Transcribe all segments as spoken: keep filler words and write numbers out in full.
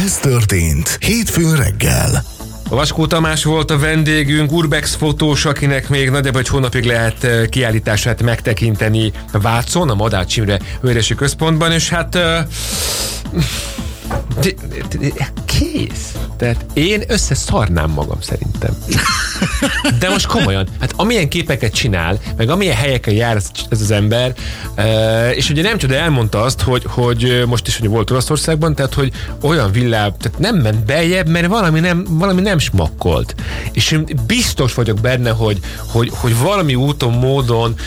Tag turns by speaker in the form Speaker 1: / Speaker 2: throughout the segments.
Speaker 1: Ez történt hétfőn reggel.
Speaker 2: Vaskó Tamás volt a vendégünk, urbex fotós, akinek még nagyjából egy hónapig lehet kiállítását megtekinteni Vácon, a Madách címre Hőresi Központban, és hát... Uh, de, de, de, kész. Tehát én összeszarnám magam szerintem. De most komolyan, hát amilyen képeket csinál, meg amilyen helyeken jár ez, ez az ember, és ugye nem csoda, elmondta azt, hogy, hogy most is hogy volt Olaszországban, tehát hogy olyan villám, tehát nem ment beljebb, mert valami nem, valami nem smakkolt. És én biztos vagyok benne, hogy, hogy, hogy valami úton, módon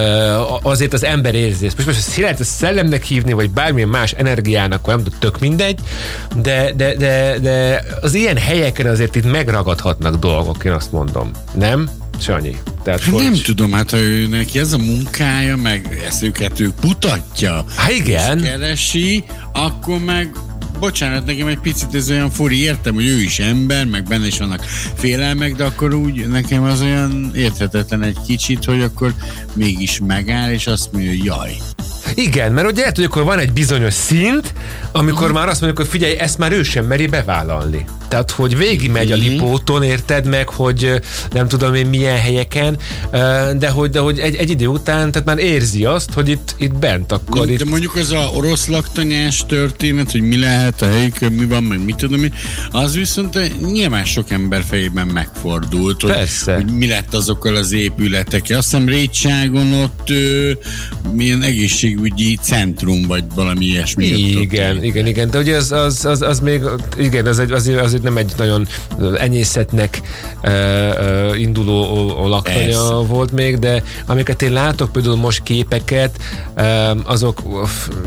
Speaker 2: azért az ember érzi ezt. Most, most ezt lehet ezt szellemnek hívni, vagy bármilyen más energiának, vagy nem tudom, tök mindegy, de, de, de, de az ilyen helyeken azért itt megragadhatnak dolgok, én azt mondom. Nem? Sanyi. Tehát,
Speaker 3: hát nem tudom, hát ha ő neki ez a munkája, meg ezt őket ő kutatja,
Speaker 2: hát igen.
Speaker 3: És keresi, akkor meg bocsánat, nekem egy picit ez olyan furi, értem, hogy ő is ember, meg benne is vannak félelmek, de akkor úgy nekem az olyan érthetetlen egy kicsit, hogy akkor mégis megáll, és azt mondja, hogy jaj.
Speaker 2: Igen, mert ugye lehet, hogy akkor van egy bizonyos szint, amikor mm. már azt mondjuk, hogy figyelj, ezt már ő sem meri bevállalni. Tehát, hogy végigmegy a Lipóton, érted meg, hogy nem tudom én milyen helyeken, de hogy, de hogy egy, egy idő után, tehát már érzi azt, hogy itt, itt bent akkor...
Speaker 3: De,
Speaker 2: itt...
Speaker 3: de mondjuk az a orosz laktanyás történet, hogy mi lehet a helyükön, mi van, meg mit tudom én, az viszont nyilván sok ember fejében megfordult, hogy, hogy mi lett azokkal az épületekkel. Azt hiszem Rétságon ott ö, milyen egészségügyi centrum, vagy valami ilyesmi.
Speaker 2: Igen, ott, igen, igen, de ugye az, az, az, az még, igen, az egy, azért, azért nem egy nagyon enyészetnek uh, uh, induló laktanya Ez. volt még, de amiket én látok, például most képeket, uh, azok uh,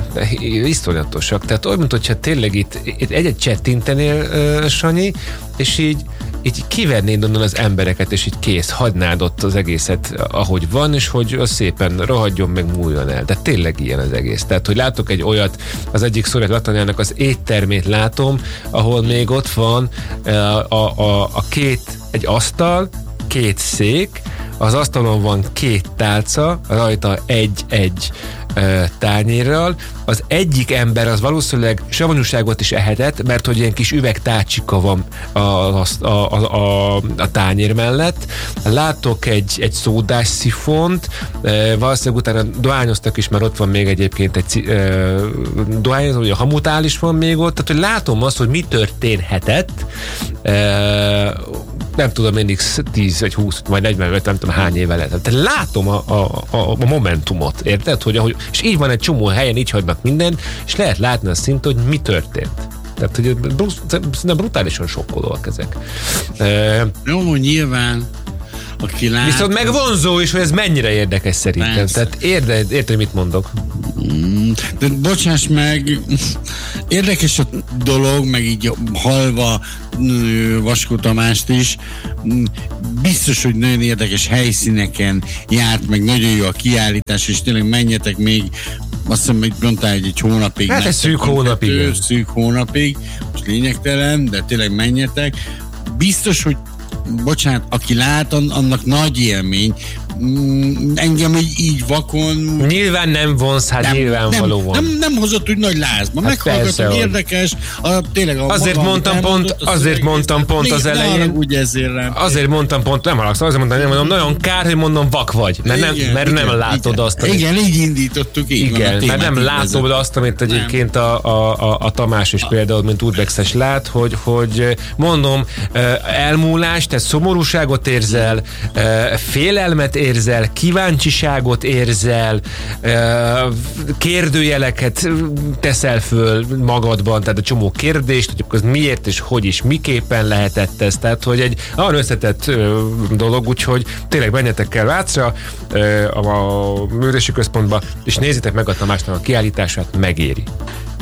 Speaker 2: iszonyatosak. Tehát olyan, mint hogyha tényleg itt, itt egyet csettintenél, uh, Sanyi, és így így kivennéd onnan az embereket, és így kész, hagynád ott az egészet, ahogy van, és hogy az szépen rohadjon meg, múljon el. De tényleg ilyen az egész. Tehát, hogy látok egy olyat, az egyik szovjet laktanyának az éttermét látom, ahol még ott van a, a, a, a két, egy asztal, két szék, az asztalon van két tálca, rajta egy-egy tányérral. Az egyik ember az valószínűleg savanyúságot is ehetett, mert hogy ilyen kis üvegtácsika van a, a, a, a, a tányér mellett. Látok egy, egy szódás szifont, valószínűleg utána dohányoztak is, mert ott van még egyébként egy dohányozó, hogy a hamutál is van még ott, tehát hogy látom azt, hogy mi történhetett, nem tudom, mindig tíz vagy húsz vagy negyven, nem tudom hány éve lehet. Tehát látom a, a, a, a momentumot, érted? Hogy, ahogy, és így van egy csomó helyen, így hagynak mindent, és lehet látni a szint, hogy mi történt. Tehát, hogy szerintem brutálisan sokkolóak ezek.
Speaker 3: Jó, nyilván. Aki lát,
Speaker 2: viszont meg vonzó is, hogy ez mennyire érdekes szerintem. Persze. Tehát érted, érted, mit mondok?
Speaker 3: De bocsáss meg, érdekes a dolog, meg így halva Vaskó Tamást is. Biztos, hogy nagyon érdekes helyszíneken járt, meg nagyon jó a kiállítás, és tényleg menjetek még, azt hiszem, hogy mondtál, hogy egy hónapig.
Speaker 2: Hát egy szűk hónapig.
Speaker 3: Szűk hónapig, most lényegtelen, de tényleg menjetek. Biztos, hogy bocsánat, aki lát, annak nagy élmény. Engem, hogy így vakon...
Speaker 2: Nyilván nem vonz, hát
Speaker 3: nem,
Speaker 2: nyilvánvalóan.
Speaker 3: Nem, nem, nem hozott úgy nagy lázba. Hát meghallgatom, érdekes. A, tényleg a
Speaker 2: azért maga, mondtam pont, azért mondtam pont az elején.
Speaker 3: Úgy ezért nem.
Speaker 2: Azért mondtam pont, nem haragszom, azért mondtam, nem mondom, nagyon kár, hogy mondom, vak vagy. Mert nem, igen, mert igen, nem látod
Speaker 3: igen,
Speaker 2: azt, amit...
Speaker 3: Igen, így indítottuk. Így
Speaker 2: igen, van, mert nem látod azt, amit egyébként a, a, a, a Tamás is például, mint urbexes lát, hogy, hogy mondom, elmúlást, tehát szomorúságot érzel, félelmet érzel, kíváncsiságot érzel, kérdőjeleket teszel föl magadban, tehát a csomó kérdést, hogy az miért és hogy is, miképpen lehetett ez, tehát hogy egy olyan összetett dolog, úgyhogy tényleg menjetek el Vácra, a Hőresi Központba, és nézzétek meg a Tamásnak a kiállítását, megéri.